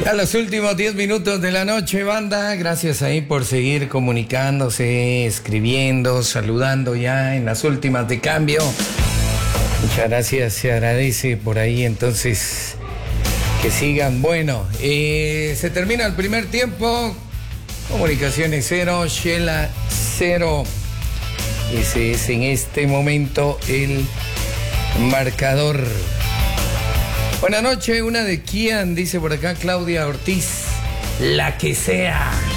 A los últimos 10 minutos de la noche, banda, gracias ahí por seguir comunicándose, escribiendo, saludando ya en las últimas de cambio. Muchas gracias, se agradece por ahí, entonces que sigan. Bueno, se termina el primer tiempo, Comunicaciones 0, Shela 0. Ese es en este momento el marcador. Buenas noches, una de Kian, dice por acá Claudia Ortiz, la que sea.